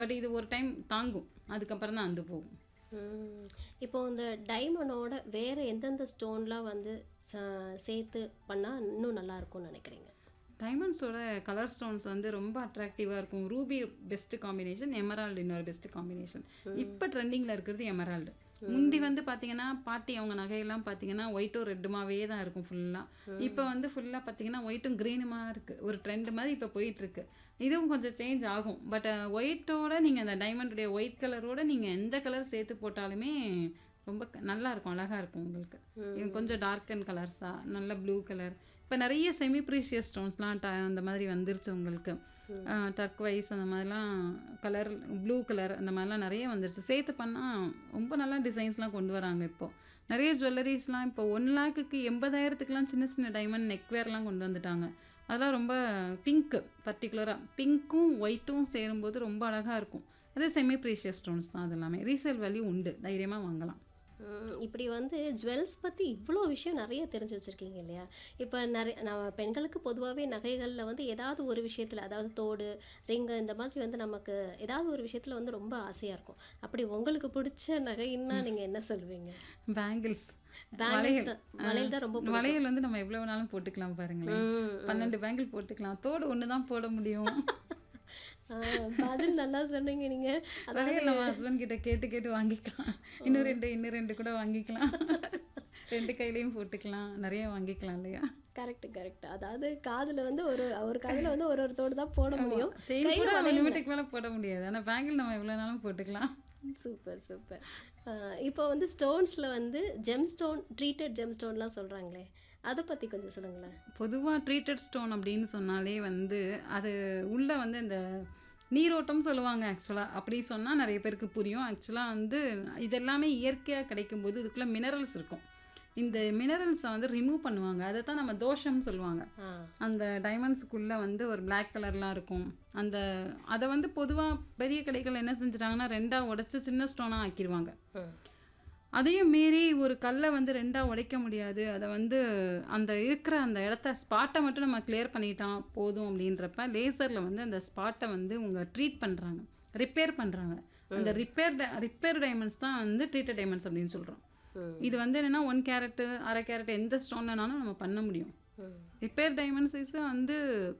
But இது ஒரு time தாங்கும். அதுக்கப்புறம் தான் அந்து போகும். ம். இப்போ இந்த டைமண்டோட வேற எந்தெந்த ஸ்டோன்லாம் வந்து சேர்த்து பண்ணா இன்னும் நல்லா இருக்கும்னு நினைக்கிறீங்க? டைமண்ட்ஸோட கலர் ஸ்டோன்ஸ் வந்து ரொம்ப அட்ராக்டிவாக இருக்கும். ரூபி பெஸ்ட் காம்பினேஷன், எமரால்டு இன்னொரு பெஸ்ட் காம்பினேஷன். இப்போ ட்ரெண்டிங்கில் இருக்கிறது எமரால்டு. முந்தி வந்து பார்த்தீங்கன்னா பாட்டி அவங்க நகையெல்லாம் பார்த்தீங்கன்னா ஒயிட்டும் ரெட்டுமாவே தான் இருக்கும் ஃபுல்லாக. இப்போ வந்து ஃபுல்லாக பார்த்தீங்கன்னா ஒயிட்டும் க்ரீனுமா இருக்குது. ஒரு ட்ரெண்ட் மாதிரி இப்போ போயிட்டுருக்கு. இதுவும் கொஞ்சம் சேஞ்ச் ஆகும். பட் ஒயிட்டோட நீங்கள் அந்த டைமண்டுடைய ஒயிட் கலரோட நீங்கள் எந்த கலர் சேர்த்து போட்டாலுமே ரொம்ப நல்லா இருக்கும், அழகாக இருக்கும் உங்களுக்கு. இது கொஞ்சம் டார்க் அண்ட் கலர்ஸாக நல்ல ப்ளூ கலர். இப்போ நிறைய செமி ப்ரீஷியஸ் ஸ்டோன்ஸ்லாம் அந்த மாதிரி வந்துருச்சு உங்களுக்கு. டர்க்வைஸ் அந்த மாதிரிலாம் கலர், ப்ளூ கலர் அந்த மாதிரிலாம் நிறைய வந்துருச்சு. சேர்த்து பண்ணால் ரொம்ப நல்லா டிசைன்ஸ்லாம் கொண்டு வராங்க இப்போது. நிறைய ஜுவல்லரிஸ்லாம் இப்போ 1,00,000க்கு 80,000த்துக்குலாம் சின்ன சின்ன டைமண்ட் நெக்வேர்லாம் கொண்டு வந்துட்டாங்க. அதெல்லாம் ரொம்ப பிங்க்கு, பர்டிகுலராக பிங்க்கும் ஒயிட்டும் சேரும்போது ரொம்ப அழகாக இருக்கும். அது செமி ப்ரீஷியஸ் ஸ்டோன்ஸ் தான். அது எல்லாமே ரீசேல் வேல்யூ உண்டு, தைரியமாக வாங்கலாம். இப்படி வந்து ஜுவல்ஸ் பற்றி இவ்வளோ விஷயம் நிறைய தெரிஞ்சு வச்சுருக்கீங்க இல்லையா? இப்போ நிறைய நம்ம பெண்களுக்கு பொதுவாகவே நகைகளில் வந்து ஏதாவது ஒரு விஷயத்தில், அதாவது தோடு, ரிங்கு இந்த மாதிரி வந்து நமக்கு ஏதாவது ஒரு விஷயத்தில் வந்து ரொம்ப ஆசையாக இருக்கும். அப்படி உங்களுக்கு பிடிச்ச நகைன்னா நீங்கள் என்ன சொல்லுவீங்க? பேங்கிள்ஸ், வளையல் தான் ரொம்ப பிடிக்கும். வளையல் வந்து நம்ம எவ்வளோ வேணாலும் போட்டுக்கலாம் பாருங்களேன். 12 பேங்கிள் போட்டுக்கலாம். தோடு ஒன்று தான் போட முடியும். பதில் நல்லா சொன்னீங்க நீங்கள். வளையல் நம்ம ஹஸ்பண்ட் கிட்ட கேட்டு கேட்டு வாங்கிக்கலாம். இன்னும் ரெண்டு கூட வாங்கிக்கலாம். 2 கையிலையும் போட்டுக்கலாம், நிறைய வாங்கிக்கலாம் இல்லையா? கரெக்ட். அதாவது காதில் வந்து ஒரு காதில் வந்து ஒரு தோடு தான் போட முடியும். செயின் கூட நம்ம லிமிட்டுக்கு மேலே போட முடியாது. ஆனால் பேங்கிள் நம்ம எவ்வளோ நாளும் போட்டுக்கலாம். சூப்பர். இப்போ வந்து ஸ்டோன்ஸில் வந்து ஜெம் ஸ்டோன், ட்ரீட்டட் ஜெம் ஸ்டோன்லாம் சொல்கிறாங்களே, அதை பற்றி கொஞ்சம் சொல்லுங்களேன். பொதுவாக ட்ரீட்டட் ஸ்டோன் அப்படின்னு சொன்னாலே வந்து அது உள்ளே வந்து இந்த நீரோட்டம் சொல்லுவாங்க. ஆக்சுவலாக அப்படி சொன்னால் நிறைய பேருக்கு புரியும். ஆக்சுவலாக வந்து இதெல்லாமே இயற்கையாக கிடைக்கும்போது இதுக்குள்ளே மினரல்ஸ் இருக்கும். இந்த மினரல்ஸை வந்து ரிமூவ் பண்ணுவாங்க. அதை தான் நம்ம தோஷம்னு சொல்லுவாங்க. அந்த டைமண்ட்ஸுக்குள்ளே வந்து ஒரு பிளாக் கலர்லாம் இருக்கும். அதை வந்து பொதுவாக பெரிய கடைகள் என்ன செஞ்சுட்டாங்கன்னா 2ஆக உடைச்சி சின்ன ஸ்டோனாக ஆக்கிடுவாங்க. அதையும் மீறி ஒரு கல்லை வந்து 2ஆக உடைக்க முடியாது. அதை வந்து அந்த இருக்கிற அந்த இடத்த ஸ்பாட்டை மட்டும் நம்ம கிளியர் பண்ணிட்டான் போதும் அப்படின்றப்ப லேசரில் வந்து அந்த ஸ்பாட்டை வந்து ட்ரீட் பண்ணுறாங்க, ரிப்பேர் பண்ணுறாங்க. அந்த ரிப்பேர் டைமண்ட்ஸ் தான் வந்து ட்ரீட்டட் டைமண்ட்ஸ் அப்படின்னு சொல்கிறோம். இது வந்து என்னென்னா 1 கேரட்டு, 1/2 கேரட் எந்த ஸ்டோன்லனாலும் நம்ம பண்ண முடியும். ரிப்பேர் டைமண்ட்ஸு வந்து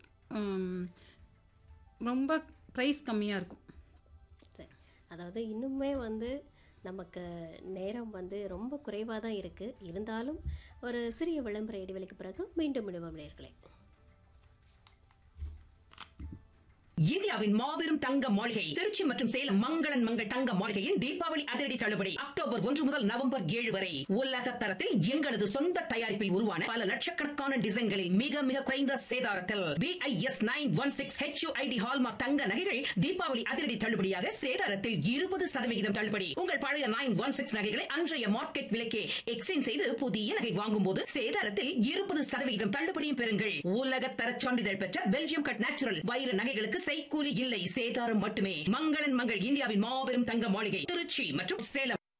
ரொம்ப ப்ரைஸ் கம்மியாக இருக்கும். சரி, அதாவது இன்னுமே வந்து நமக்கு நேரம் வந்து ரொம்ப குறைவாக தான் இருக்குது. இருந்தாலும் ஒரு சிறிய விளம்பர இடைவெளிக்கு பிறகு மீண்டும் விடுவோம் நேயர்களே. இந்தியாவின் மாபெரும் தங்க மாளிகை திருச்சி மற்றும் சேலம் மங்களன் மங்கள் தங்க மாளிகையின் தீபாவளி அதிரடி தள்ளுபடி அக்டோபர் 1 முதல் நவம்பர் 7 வரை. உலக தரத்தில் எங்களது சொந்த தயாரிப்பில் உருவான பல லட்சக்கணக்கான டிசைன்களில் மிக மிக குறைந்த சேதாரத்தில் BIS 916 HUID ஹால்மார்க் தங்க நகைகள் தீபாவளி அதிரடி தள்ளுபடியாக சேதாரத்தில் 20% தள்ளுபடி. உங்கள் பழைய 916 நகைகளை அன்றைய மார்க்கெட் விலைக்கே எக்ஸ்சேஞ்ச் செய்து புதிய நகை வாங்கும் போது சேதாரத்தில் 20% தள்ளுபடியும் பெறுங்கள். உலக தர சான்றிதழ் பெற்ற பெல்ஜியம் கட் நேச்சுரல் வைர நகைகளுக்கு செய்கூலி இல்லை, சேதாரம் மட்டுமே. மங்களன் மங்கள் இந்தியாவின் மாபெரும் தங்க மாளிகை திருச்சி மற்றும் சேலம்.